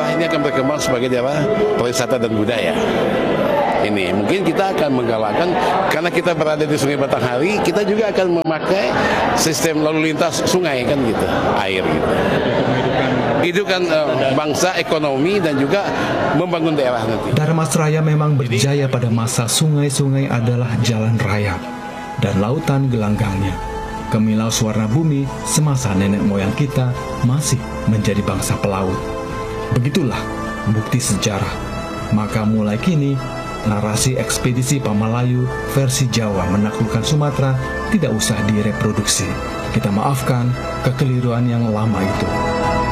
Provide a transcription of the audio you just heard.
daerah ini akan berkembang sebagai daerah pariwisata dan budaya. Ini mungkin kita akan menggalakkan, karena kita berada di Sungai Batanghari, kita juga akan memakai sistem lalu lintas sungai kan gitu, air gitu. Hidupkan bangsa, ekonomi, dan juga membangun daerah nanti. Darmasraya memang berjaya pada masa sungai-sungai adalah jalan raya dan lautan gelanggangnya. Kemilau warna bumi semasa nenek moyang kita masih menjadi bangsa pelaut. Begitulah bukti sejarah. Maka mulai kini, narasi ekspedisi Pamalayu versi Jawa menaklukkan Sumatera tidak usah direproduksi. Kita maafkan kekeliruan yang lama itu.